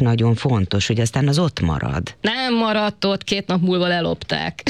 nagyon fontos, hogy aztán az ott marad. Nem maradt ott, 2 nap múlva lelopták.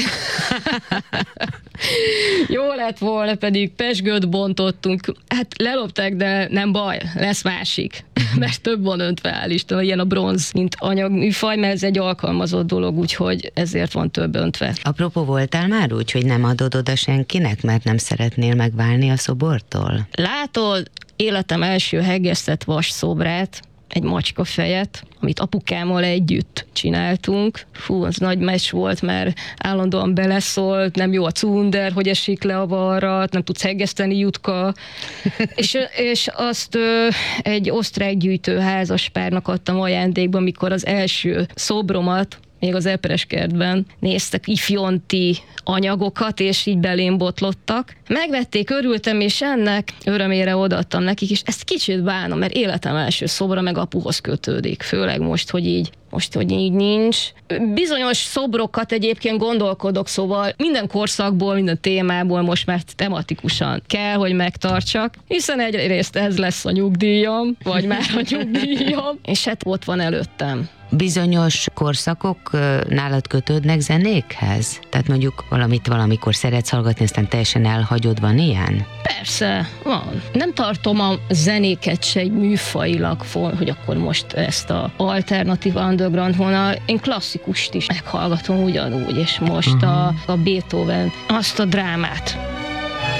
Jó lett volna, pedig pezsgőt bontottunk. Hát lelopták, de nem baj, lesz másik. Mert több van öntve, hál' Isten, ilyen a bronz, mint anyagműfaj, mert ez egy alkalmazott dolog, úgyhogy ezért van több öntve. Apropó, voltál már úgy, hogy nem adod oda senkinek, mert nem szeretnél megválni a szobortól? Látod, életem első hegesztett vasszobrát, egy macska fejet, amit apukámmal együtt csináltunk. Fú, az nagy meccs volt, mert állandóan beleszólt, nem jó a cunder, hogy esik le a varrat, nem tudsz hegeszteni, Jutka. és azt egy osztrák gyűjtőházaspárnak adtam ajándékba, amikor az első szobromat még az Epereskertben néztek ifjonti anyagokat, és így belém botlottak. Megvették, örültem, és ennek örömére odaadtam nekik, és ezt kicsit bánom, mert életem első szobra meg apuhoz kötődik, főleg most, hogy így nincs. Bizonyos szobrokat egyébként gondolkodok, szóval minden korszakból, minden témából most már tematikusan kell, hogy megtartsak, hiszen egyrészt ez lesz a nyugdíjam, vagy már a nyugdíjam, és hát ott van előttem. Bizonyos korszakok nálad kötődnek zenékhez? Tehát mondjuk valamit valamikor szeretsz hallgatni, aztán teljesen elhagyod, van ilyen? Persze, van. Nem tartom a zenéket se egy műfajilag, hogy akkor most ezt a alternatív underground vonal. Én klasszikust is meghallgatom ugyanúgy, és most a Beethoven, azt a drámát.